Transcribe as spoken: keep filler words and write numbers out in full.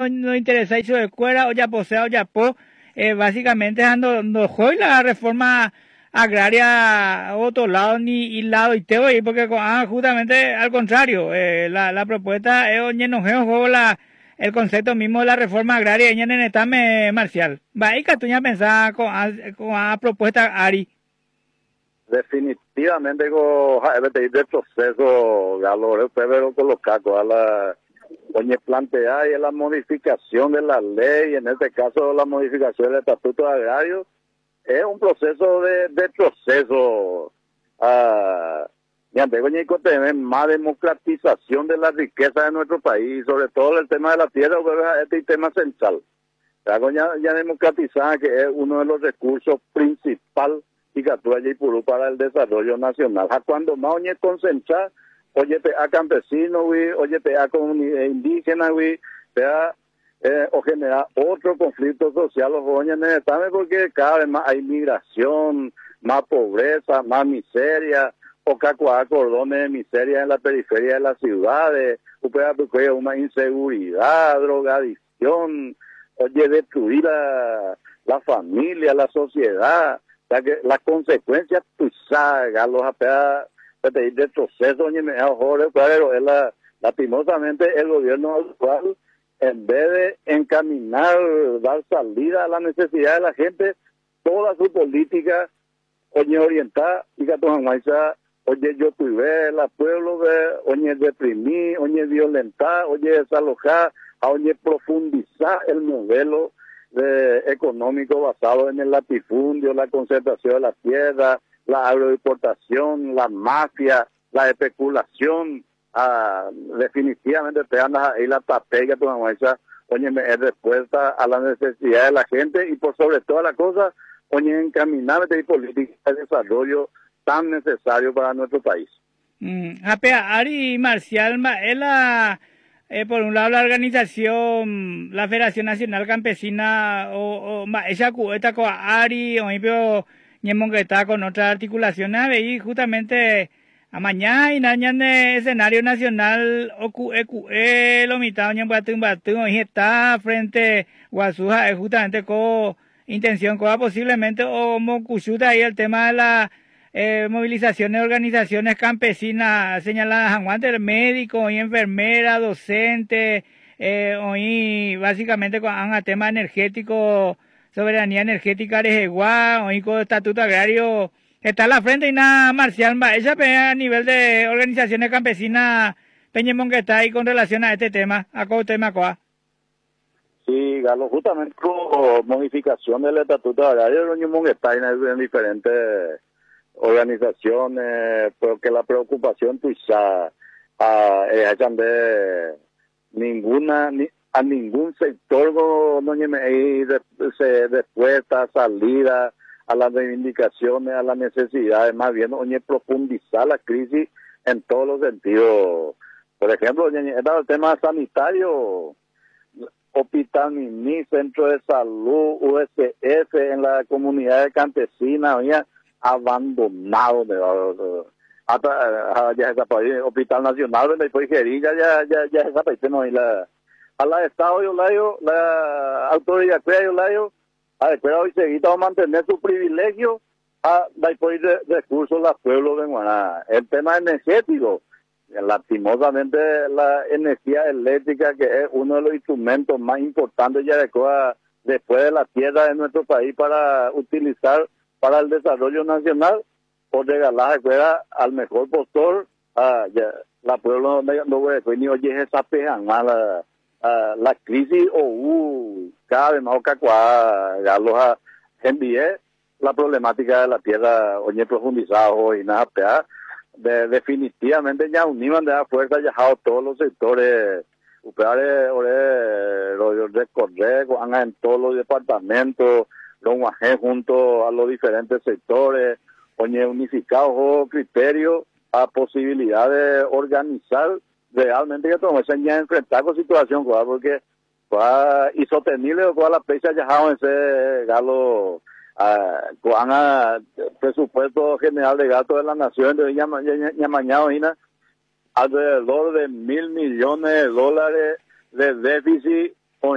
no, no interesa y su escuela o ya posea o ya po, eh, básicamente ando no hoy la reforma agraria a otro lado ni y lado y te voy porque ah, justamente al contrario, eh, la, la propuesta es oñenojeo la el concepto mismo de la reforma agraria en el etame marcial. Va y catuña pensar con a, con a propuesta Ari. Definitivamente con el proceso Galo pero colocar a la oye plantear y la modificación de la ley, en este caso la modificación del estatuto agrario, es un proceso de, de proceso uh, tener más democratización de la riqueza de nuestro país, sobre todo el tema de la tierra, este tema central. Ya, ya democratizar, que es uno de los recursos principales para el desarrollo nacional. Cuando más oye concentrar, oye a campesinos, oye a comunidad indígena, sea eh, o generar otro conflicto social, oye, porque cada vez más hay migración, más pobreza, más miseria, o cacuá cordones de miseria en la periferia de las ciudades, una inseguridad, drogadicción, oye, destruir la, la familia, la sociedad. O sea que las consecuencias, pues, los apeas de proceso, pero es la, lastimosamente el gobierno actual, en vez de encaminar, dar salida a la necesidad de la gente, toda su política, oye, orientada, y que oye, yo tuve la pueblo de, oye, deprimir, oye, violentar, oye, desalojar, oye, profundizar el modelo de, económico basado en el latifundio, la concentración de la tierra, la agroexportación, la mafia, la especulación. Ah, definitivamente te andas ahí la tapega, tu mamá, oye, es respuesta a la necesidad de la gente y por sobre todas las cosas, oye, encaminar y política de desarrollo tan necesario para nuestro país. Mm, apea, Ari Marcial, es la... Eh, por un lado la organización, la Federación Nacional Campesina, o, o esa cubeta con Ari, o ejemplo, que está con otras articulaciones, y justamente a mañana y en el escenario nacional, o que lo mitad, y está frente Guasuja, justamente con intención, con posiblemente, o mocuchuta ahí el tema de la Eh, movilizaciones de organizaciones campesinas señaladas aguantes médicos y enfermeras, docentes, eh, hoy básicamente con un tema energético, soberanía energética de Jeguá, hoy con estatuto agrario, está a la frente y nada marcial, ella a nivel de organizaciones campesinas, Peñemón que está ahí con relación a este tema, a cómo tema coa. Sí, Galo, justamente con modificación del estatuto agrario, Peñemón que está en diferentes organizaciones, porque la preocupación tuya es de ninguna ni, a ningún sector no, no de, se respuesta, salida a las reivindicaciones, a las necesidades, más bien oye, profundizar la crisis en todos los sentidos. Por ejemplo, el tema sanitario, hospital Mini, centro de salud, U S F en la comunidad de campesinas, oye, abandonado de hasta ya desapareció Hospital Nacional de después ya ya ya ya desapareció no y la a la estado yo la yo la autoridad crea yo la yo a después hoy seguida mantener su privilegio a después de recursos los pueblos de Guaná. El tema energético, lastimosamente la energía eléctrica, que es uno de los instrumentos más importantes ya de después de la tierra de nuestro país para utilizar para el desarrollo nacional, por regalar fuera al mejor postor, uh, ya, la pueblo no no voy a ni oye esa pegan la uh, la crisis o uh, cada vez más cacua galoja envié la problemática de la tierra oye profundizada hoy nada pea de, definitivamente ya uniman de la fuerza ya todos los sectores upeare ore los recorrer en todos los departamentos Don Guajé junto a los diferentes sectores, oye, unificados o criterios a posibilidad de organizar realmente que tomemos ya enfrentar con situación, porque va y sostenible o la fecha ya en ese galo con a presupuesto general de gasto de la nación de ya mañana alrededor de mil millones de dólares de déficit